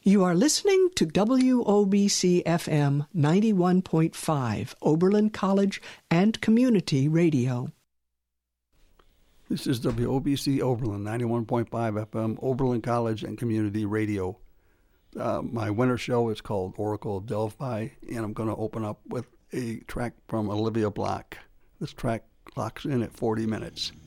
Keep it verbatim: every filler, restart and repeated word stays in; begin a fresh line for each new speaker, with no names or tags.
You are listening to W O B C F M ninety-one point five, Oberlin College and Community Radio.
This is W O B C Oberlin, ninety-one point five F M, Oberlin College and Community Radio. Uh, my winter show is called Oracle of Delphi, and I'm going to open up with a track from Olivia Block. This track clocks in at forty minutes.